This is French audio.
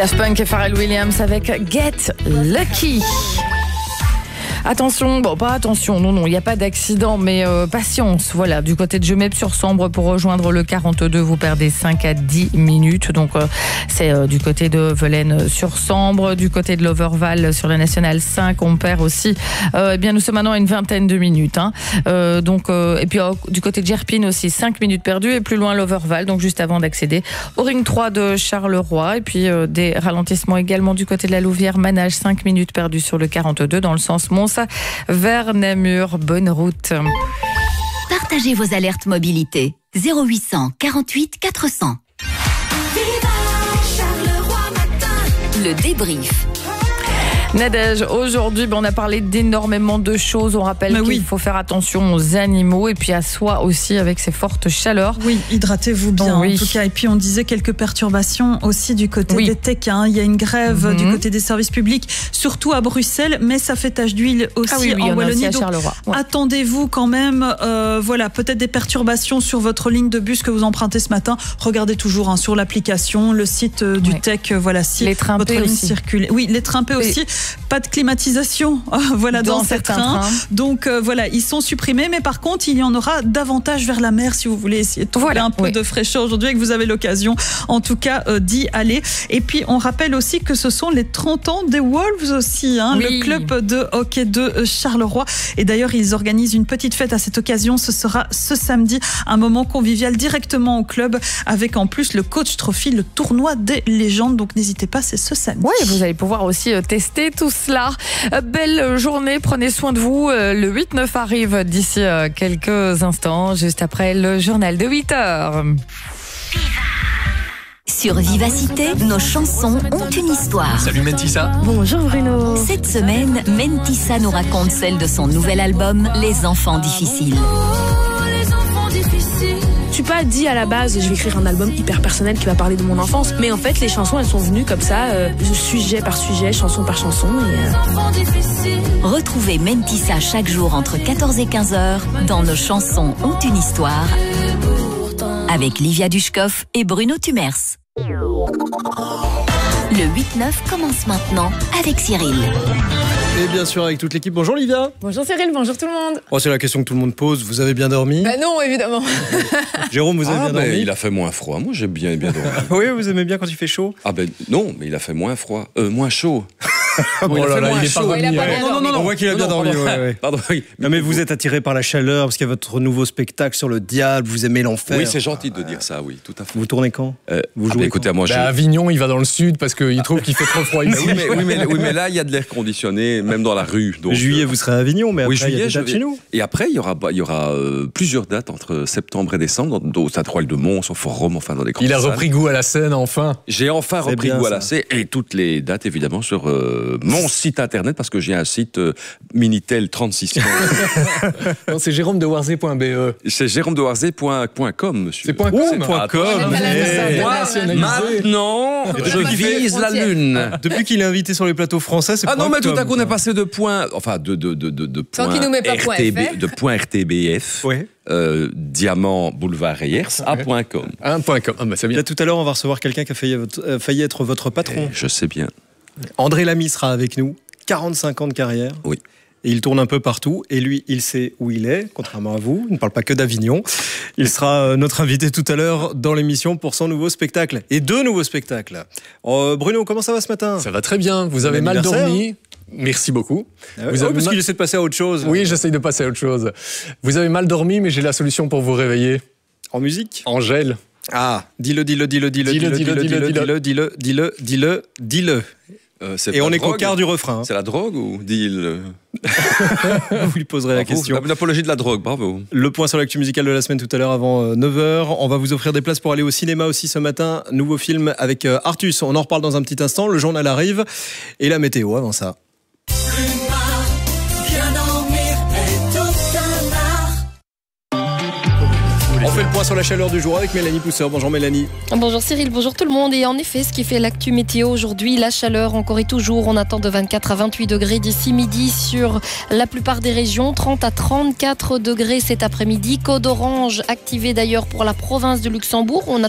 Daft Punk et Pharrell Williams avec Get Lucky. Attention, bon pas attention, non, il n'y a pas d'accident, mais patience, voilà, du côté de Gemep-sur-Sambre pour rejoindre le 42, vous perdez 5 à 10 minutes, donc c'est du côté de Velaines-sur-Sambre, du côté de l'Overval sur la Nationale 5, on perd aussi, nous sommes maintenant à une vingtaine de minutes, et puis du côté de Gerpine aussi, 5 minutes perdues, et plus loin l'Overval, donc juste avant d'accéder au Ring 3 de Charleroi, et puis des ralentissements également du côté de la Louvière-Manage, 5 minutes perdues sur le 42 dans le sens Mons vers Namur. Bonne route. Partagez vos alertes mobilité. 0800 48 400. Le débrief. Nadège, aujourd'hui, on a parlé d'énormément de choses. On rappelle qu'il faut faire attention aux animaux et puis à soi aussi avec ces fortes chaleurs. Oui, hydratez-vous bien en tout cas. Et puis on disait quelques perturbations aussi du côté des techs. Il y a une grève du côté des services publics, surtout à Bruxelles, mais ça fait tache d'huile aussi en Wallonie. Donc attendez-vous quand même, peut-être des perturbations sur votre ligne de bus que vous empruntez ce matin. Regardez toujours sur l'application, le site du tech, si les votre ligne circule. Oui, les trimpés aussi. Pas de climatisation dans certains trains. Donc ils sont supprimés, mais par contre il y en aura davantage vers la mer si vous voulez essayer de trouver un peu de fraîcheur aujourd'hui et que vous avez l'occasion en tout cas d'y aller. Et puis on rappelle aussi que ce sont les 30 ans des Wolves aussi, le club de hockey de Charleroi, et d'ailleurs ils organisent une petite fête à cette occasion. Ce sera ce samedi, un moment convivial directement au club avec en plus le coach trophy, le tournoi des légendes, donc n'hésitez pas, c'est ce samedi. Oui, vous allez pouvoir aussi tester tout cela. Belle journée, prenez soin de vous. Le 8-9 arrive d'ici quelques instants, juste après le journal de 8h. Sur Vivacité, nos chansons ont une histoire. Salut Mentissa. Bonjour Bruno. Cette semaine, Mentissa nous raconte celle de son nouvel album, Les Enfants Difficiles. Je suis pas dit à la base, je vais écrire un album hyper personnel qui va parler de mon enfance, mais en fait les chansons elles sont venues comme ça, sujet par sujet, chanson par chanson. Retrouvez Mentissa chaque jour entre 14 et 15h dans Nos chansons ont une histoire avec Livia Dushkov et Bruno Tumers. Le 8-9 commence maintenant avec Cyril. Et bien sûr avec toute l'équipe. Bonjour Livia. Bonjour Cyril, bonjour tout le monde. C'est la question que tout le monde pose. Vous avez bien dormi ? Non, évidemment. Jérôme, vous avez bien dormi ? Il a fait moins froid. Moi, j'ai bien dormi. Oui, vous aimez bien quand il fait chaud ? Non, mais il a fait moins froid. Moins chaud. Il est pas remis. Non. On voit qu'il a bien dormi. Pardon. Non, mais vous êtes attiré par la chaleur parce qu'il y a votre nouveau spectacle sur le diable. Vous aimez l'enfer. Oui, c'est gentil de dire ça. Oui, tout à fait. Vous tournez quand ? Vous jouez écoutez, moi, à Avignon, il va dans le sud parce qu'il trouve qu'il fait trop froid ici. Oui, mais là, il y a de l'air conditionné, même dans la rue. Donc, juillet, vous serez à Avignon, mais après, il y a des dates chez nous. Et après, il y aura plusieurs dates entre septembre et décembre au Stade Royal de Mons, au Forum, enfin dans des grandes salles. Il a repris goût à la scène, enfin. J'ai enfin repris goût à la scène et toutes les dates, évidemment, sur mon site internet, parce que j'ai un site Minitel 36. Non, c'est jérômedewarzé.be. C'est jérômedewarzé.com, monsieur. C'est .com. Maintenant, je vise la lune. Depuis qu'il est invité sur les plateaux français, c'est non, mais tout à coup, on est passé de point, de Tant qu'il nous met pas de point RTBF. Diamant Boulevard Reyers à .com. C'est bien. Là, tout à l'heure, on va recevoir quelqu'un qui a failli être votre patron. Je sais bien. André Lamy sera avec nous. 45 ans de carrière. Oui. Et il tourne un peu partout. Et lui, il sait où il est, contrairement à vous. Il ne parle pas que d'Avignon. Il sera notre invité tout à l'heure dans l'émission pour son nouveau spectacle. Et 2 nouveaux spectacles. Bruno, comment ça va ce matin ? Ça va très bien. Vous avez mal dormi ? Merci beaucoup. Parce qu'il essaie de passer à autre chose. Oui, j'essaye de passer à autre chose. Vous avez mal dormi, mais j'ai la solution pour vous réveiller. En musique ? En gel. Dis-le. Et on est qu'au quart du refrain. C'est la drogue ou deal ? Vous lui poserez la question. L'apologie de la drogue, bravo. Le point sur l'actu musicale de la semaine tout à l'heure avant 9h. On va vous offrir des places pour aller au cinéma aussi ce matin. Nouveau film avec Artus. On en reparle dans un petit instant. Le journal arrive. Et la météo avant ça. On fait le point sur la chaleur du jour avec Mélanie Pousseur. Bonjour Mélanie. Bonjour Cyril, bonjour tout le monde. Et en effet, ce qui fait l'actu météo aujourd'hui, la chaleur encore et toujours. On attend de 24 à 28 degrés d'ici midi sur la plupart des régions. 30 à 34 degrés cet après-midi. Code orange activé d'ailleurs pour la province de Luxembourg. On